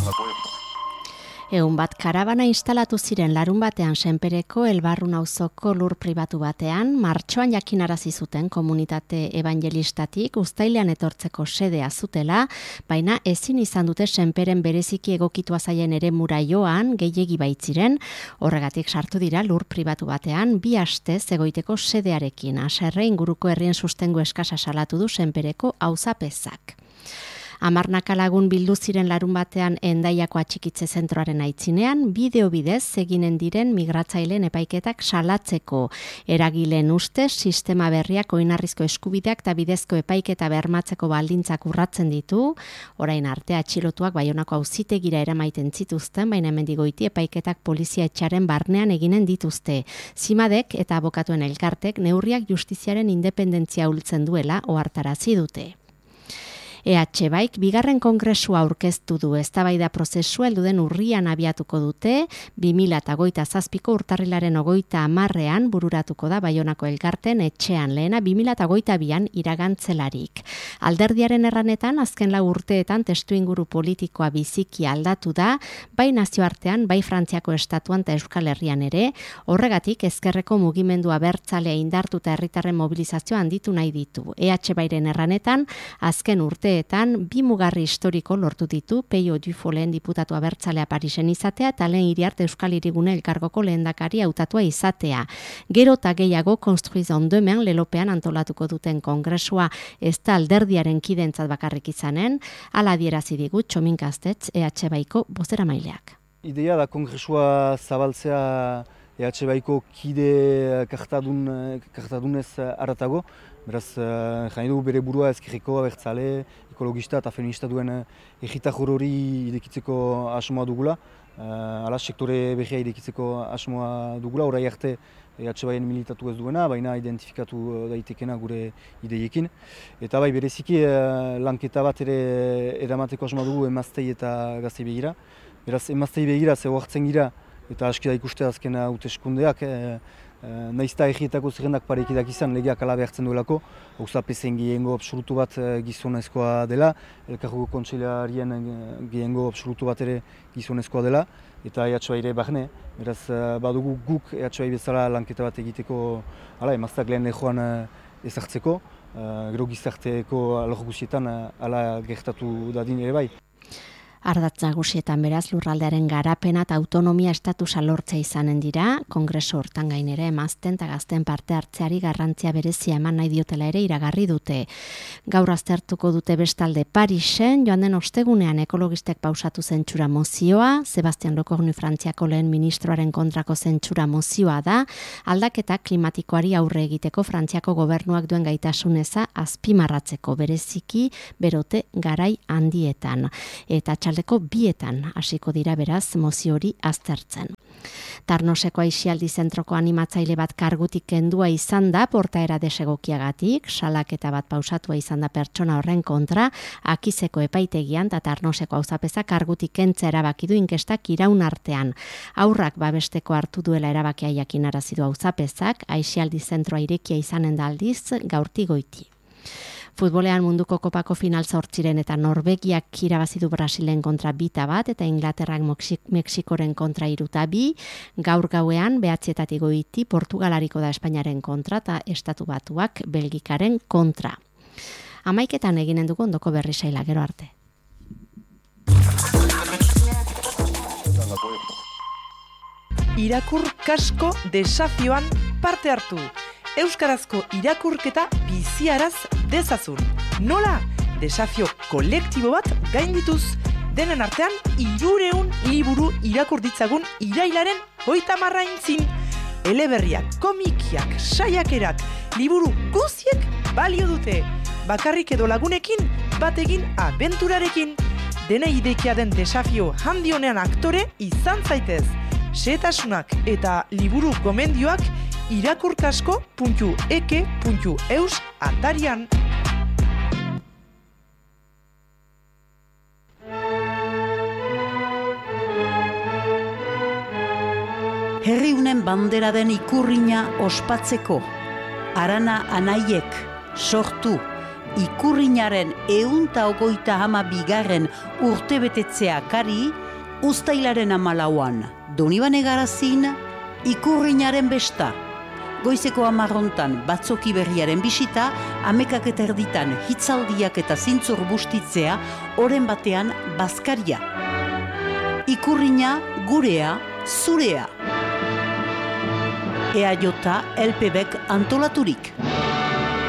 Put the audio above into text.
Egun bat karabana instalatu ziren larun batean Senpereko Elbarrun auzoko lur pribatu batean, martxoan jakinarazi zuten komunitate evangelistatik uztailean etortzeko sedea zutela, baina ezin izan dute Senperen bereziki egokitua zaien eremura joan, gehiegi baitziren, horregatik sartu dira lur pribatu batean, 2 astez egoiteko sedearekin. Haserre inguruko herrien sustengo eskasa salatu du Senpereko auzapezak. 10 lagun bildu ziren larun batean Hendaiako atxikitze zentroaren aitzinean, bideo bidez eginen diren migratzaileen epaiketak salatzeko. Eragileen ustez, sistema berriak oinarrizko eskubideak eta bidezko epaiketa bermatzeko baldintzak urratzen ditu. Orain arte atxilotuak Baionako auzitegira eramaiten zituzten, baina hemendik goiti epaiketak polizia etxaren barnean eginen dituzte. Zimadek eta abokatuen elkartek neurriak justiziaren independentzia ahultzen duela ohartarazi dute. EH Baik bigarren kongresua aurkeztu du. Eztabaida prozesua helduden urrian abiatuko dute, 2027ko urtarrilaren 30ean bururatuko da Baionako elkarten etxean, lehena 2022an iragantzelarik. Alderdiaren erranetan azken 4 urteetan testuinguru politikoa biziki aldatu da, bai nazioartean, bai Frantziako estatuan eta Euskal Herrian ere, horregatik ezkerreko mugimendua abertzalea indartuta herritarren mobilizazioa handitu nahi ditu. EH Bairen erranetan azken urteetan 2 mugarri historiko lortu ditu, Peio Dufolen diputatu abertzalea Parisen izatea eta lehen Iriarte Euskal Hirigune elkargoko lehendakari hautatua izatea. Gero eta gehiago Construise en Demain lelopean antolatuko duten kongresua ez da alderdiaren kidentzat bakarrik izanen, hala adierazi digu Txomin Kastetz EH Baiko bozeramaileak. Idea da kongresua zabaltzea EH Baiko kide kartadunez aratago, beraz, jai du bere burua ezkerreko abertzale, ekologista eta feminista duen egitar hori irekitzeko asmoa dugula. Hala, sektore berria irekitzeko asmoa dugula, orai arte EH Baien militatu ez duena, baina identifikatu daitekena gure ideiekin. Eta bai, bereziki lanketa bat ere eramateko asmoa dugu emaztei eta gaztei begira. Beraz, emaztei begira ze ohartzen gira, eta aski da ikuste azken hauteskundeak, nahiz eta egietako zerrendak parekidak izan, legeak ala behartzen duelako, auzapezen gehiengo absolutu bat gizonezkoa dela, elkargoko kontseilarien gehiengo absolutu bat ere gizonezkoa dela, eta EH Baire barne, beraz badugu guk EH Bai bezala lanketa bat egiteko, emazteak lehen lehoan ezartzeko, gero gizarteko alor guztietan ala gertatu dadin ere bai. Ardatz nagusietan beraz lurraldearen garapena eta autonomia estatusa lortzea izanen dira, kongreso hortan gainera emazten eta gazten parte hartzeari garrantzia berezia eman nahi diotela ere iragarri dute. Gaur aztertuko dute bestalde Parisen, joan den ostegunean ekologistek pausatu zentsura mozioa, Sebastian Lecornu Frantziako lehen ministroaren kontrako zentsura mozioa da, aldaketa klimatikoari aurre egiteko Frantziako gobernuak duen gaitasuneza azpimarratzeko bereziki berote garai handietan. Eta txaldeko 2etan hasiko dira beraz mozio hori aztertzen. Tarnoseko Aisialdi zentroko animatzaile bat kargutik kendua izan da portaera desegokiagatik, salaketa bat pausatua izan da pertsona horren kontra, Akizeko epaitegian eta Tarnoseko auzapeza kargutik kentzea erabaki du inkestak iraun artean. Haurrak babesteko hartu duela erabakia jakinarazi du auzapezak, Aisialdi zentroa irekia izanen da aldiz gaurti goiti. Futbolean munduko kopako final 8 eta Norvegiak irabazi du Brasilen kontra 2-1 eta Inglaterrak Mexikoren kontra 3-2, gaur gauean 9 goiti Portugalariko da Espainiaren kontra eta Estatu Batuak Belgikaren kontra. 11etan eginen dugu ondoko berri saila, gero arte. Irakur kasko desafioan parte hartu. Euskarazko irakurketa biziaraz dezazun. Nola? Desafio kolektibo bat gaindituz. Denen artean 300 liburu irakur ditzagun irailaren 30 eleberriak, komikiak, saiakerak, liburu guziek balio dute. Bakarrik edo lagunekin, bat egin abenturarekin. Denei idekia den desafio handionean aktore izan zaitez. Xehetasunak eta liburu gomendioak irakurkasko.eke.eus atarian. Herriunen bandera den ikurrina ospatzeko, Arana Anaiek sortu ikurrinaren 122. urtebetetzea kari, uztailaren 14. Donibane Garazin, ikurrinaren besta. Goizeko 10 batzoki berriaren bisita, 11 hitzaldiak eta zintzur bustitzea, oren batean bazkaria. Ikurrina gurea, zurea. EAJ LPBek antolaturik.